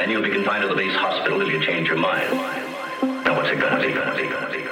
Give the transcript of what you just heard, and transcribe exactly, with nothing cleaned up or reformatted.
then you'll be confined to the base hospital if you change your mind. Now what's it gonna be, gonna be, gonna be?